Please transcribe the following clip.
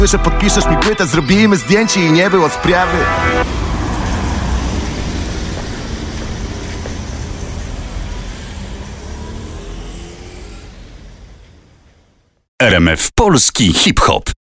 że podpiszesz mi płytę, zrobimy zdjęcie i nie było sprawy. RMF Polski Hip Hop.